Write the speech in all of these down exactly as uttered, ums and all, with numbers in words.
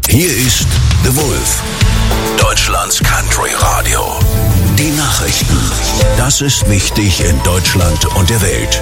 Hier ist The Wolf, Deutschlands Country Radio. Die Nachrichten. Das ist wichtig in Deutschland und der Welt.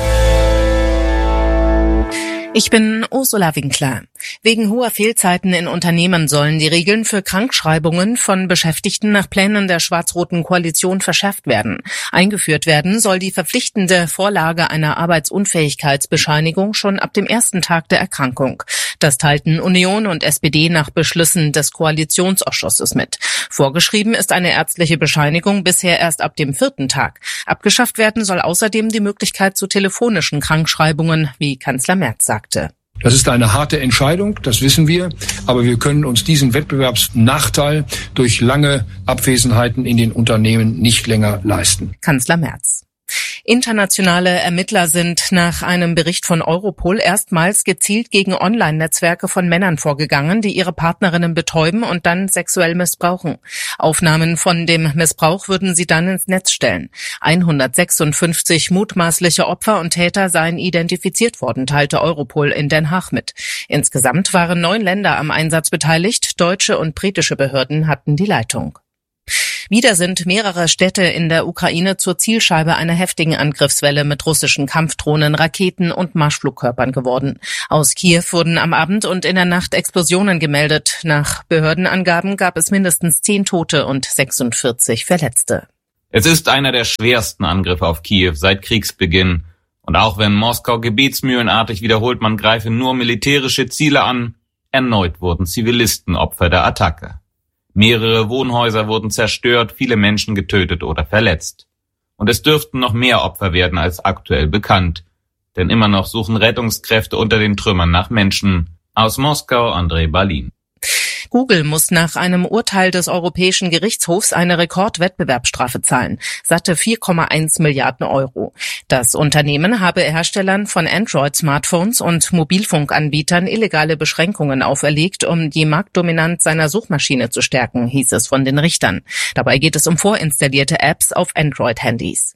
Ich bin Ursula Winkler. Wegen hoher Fehlzeiten in Unternehmen sollen die Regeln für Krankschreibungen von Beschäftigten nach Plänen der schwarz-roten Koalition verschärft werden. Eingeführt werden soll die verpflichtende Vorlage einer Arbeitsunfähigkeitsbescheinigung schon ab dem ersten Tag der Erkrankung. Das teilten Union und S P D nach Beschlüssen des Koalitionsausschusses mit. Vorgeschrieben ist eine ärztliche Bescheinigung bisher erst ab dem vierten Tag. Abgeschafft werden soll außerdem die Möglichkeit zu telefonischen Krankschreibungen, wie Kanzler Merz sagte. Das ist eine harte Entscheidung, das wissen wir, aber wir können uns diesen Wettbewerbsnachteil durch lange Abwesenheiten in den Unternehmen nicht länger leisten. Kanzler Merz. Internationale Ermittler sind nach einem Bericht von Europol erstmals gezielt gegen Online-Netzwerke von Männern vorgegangen, die ihre Partnerinnen betäuben und dann sexuell missbrauchen. Aufnahmen von dem Missbrauch würden sie dann ins Netz stellen. hundertsechsundfünfzig mutmaßliche Opfer und Täter seien identifiziert worden, teilte Europol in Den Haag mit. Insgesamt waren neun Länder am Einsatz beteiligt. Deutsche und britische Behörden hatten die Leitung. Wieder sind mehrere Städte in der Ukraine zur Zielscheibe einer heftigen Angriffswelle mit russischen Kampfdrohnen, Raketen und Marschflugkörpern geworden. Aus Kiew wurden am Abend und in der Nacht Explosionen gemeldet. Nach Behördenangaben gab es mindestens zehn Tote und sechsundvierzig Verletzte. Es ist einer der schwersten Angriffe auf Kiew seit Kriegsbeginn. Und auch wenn Moskau gebetsmühlenartig wiederholt, man greife nur militärische Ziele an, erneut wurden Zivilisten Opfer der Attacke. Mehrere Wohnhäuser wurden zerstört, viele Menschen getötet oder verletzt. Und es dürften noch mehr Opfer werden als aktuell bekannt. Denn immer noch suchen Rettungskräfte unter den Trümmern nach Menschen. Aus Moskau, Andrei Balin. Google muss nach einem Urteil des Europäischen Gerichtshofs eine Rekordwettbewerbsstrafe zahlen. Satte vier Komma eins Milliarden Euro. Das Unternehmen habe Herstellern von Android-Smartphones und Mobilfunkanbietern illegale Beschränkungen auferlegt, um die Marktdominanz seiner Suchmaschine zu stärken, hieß es von den Richtern. Dabei geht es um vorinstallierte Apps auf Android-Handys.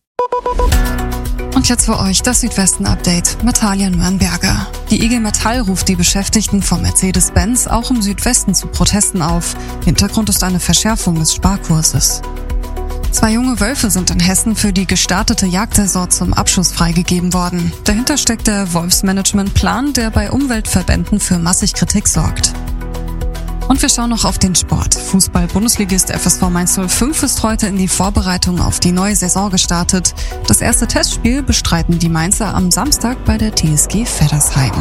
Und jetzt für euch das Südwesten-Update mit Talia Nürnberger. Die I G Metall ruft die Beschäftigten von Mercedes-Benz auch im Südwesten zu Protesten auf. Hintergrund ist eine Verschärfung des Sparkurses. Zwei junge Wölfe sind in Hessen für die gestartete Jagdsaison zum Abschuss freigegeben worden. Dahinter steckt der Wolfsmanagement-Plan, der bei Umweltverbänden für massig Kritik sorgt. Und wir schauen noch auf den Sport. Fußball-Bundesligist F S V Mainz null fünf ist heute in die Vorbereitung auf die neue Saison gestartet. Das erste Testspiel bestreiten die Mainzer am Samstag bei der T S G Veddersheim.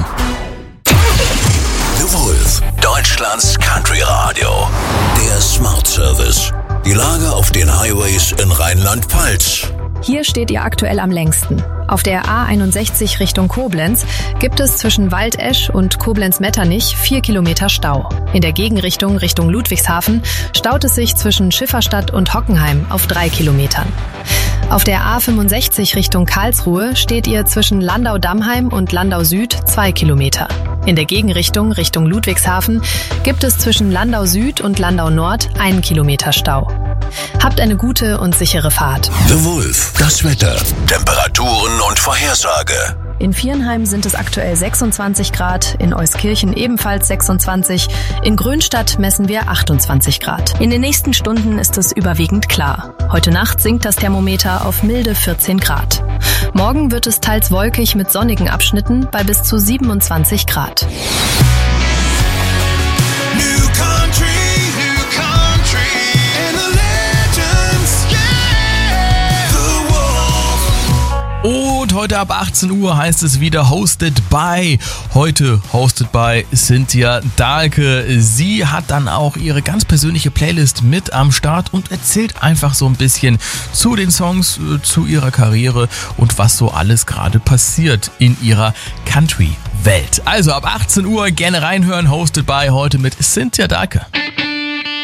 The Wolf, Deutschlands Country Radio. Der Smart Service. Die Lage auf den Highways in Rheinland-Pfalz. Hier steht ihr aktuell am längsten. Auf der A einundsechzig Richtung Koblenz gibt es zwischen Waldesch und Koblenz-Metternich vier Kilometer Stau. In der Gegenrichtung Richtung Ludwigshafen staut es sich zwischen Schifferstadt und Hockenheim auf drei Kilometern. Auf der A fünfundsechzig Richtung Karlsruhe steht ihr zwischen Landau-Dammheim und Landau-Süd zwei Kilometer. In der Gegenrichtung Richtung Ludwigshafen gibt es zwischen Landau-Süd und Landau-Nord einen Kilometer Stau. Habt eine gute und sichere Fahrt. The Wolf, das Wetter, Temperaturen und Vorhersage. In Viernheim sind es aktuell sechsundzwanzig Grad, in Euskirchen ebenfalls sechsundzwanzig, in Grünstadt messen wir achtundzwanzig Grad. In den nächsten Stunden ist es überwiegend klar. Heute Nacht sinkt das Thermometer auf milde vierzehn Grad. Morgen wird es teils wolkig mit sonnigen Abschnitten bei bis zu siebenundzwanzig Grad. New country, new country, and the legends, yeah, the Wolf. Und heute ab achtzehn Uhr heißt es wieder Hosted by. Heute hosted by Cynthia Dahlke. Sie hat dann auch ihre ganz persönliche Playlist mit am Start und erzählt einfach so ein bisschen zu den Songs, zu ihrer Karriere und was so alles gerade passiert in ihrer Country-Welt. Also ab achtzehn Uhr gerne reinhören. Hosted by heute mit Cynthia Dahlke.